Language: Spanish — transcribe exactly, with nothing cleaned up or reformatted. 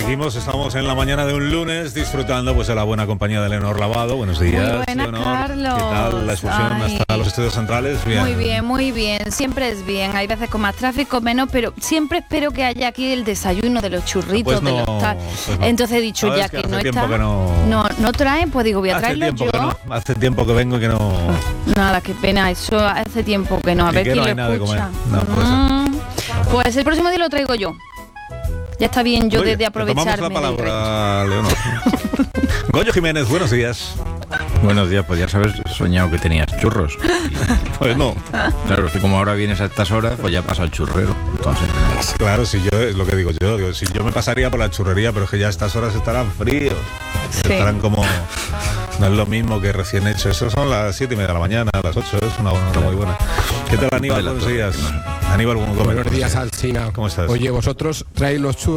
Seguimos, estamos en la mañana de un lunes disfrutando pues de la buena compañía de Leonor Lavado. Buenos días, muy buena, Leonor. Carlos. ¿Qué tal la excursión Ay. hasta los estudios centrales? Bien. Muy bien, muy bien. Siempre es bien. Hay veces con más tráfico, menos, pero siempre espero que haya aquí el desayuno de los churritos, Pues no, de los tal. pues no. Entonces he dicho, Sabes ya que que, hace no tiempo está. que no- no, no traen, pues digo, voy a Hace traerlo tiempo yo. que no, hace tiempo que vengo y que no. Nada, qué pena, eso hace tiempo que no. A Y ver que quién no hay lo nada de escucha. comer. No, puede ser. Mm, pues el próximo día lo traigo yo. Ya está bien yo Oye, de, de te tomamos aprovecharme. la del reto. palabra, Leonor. Goyo Jiménez, buenos días. Buenos días, pues ya sabes, he soñado que tenías churros. Pues no. Claro, es que como ahora vienes a estas horas, pues ya pasa el churrero. Entonces, Claro, si yo, es lo que digo yo, digo, si yo me pasaría por la churrería, pero es que ya a estas horas estarán fríos. Sí. Estarán como, no es lo mismo que recién hecho. Eso son las siete y media de la mañana, a las ocho, es una hora muy buena. ¿Qué tal, Aníbal? Buenos días. Aníbal Gómez. Buenos días, Alsina. ¿Cómo estás? Oye, vosotros traéis los churros.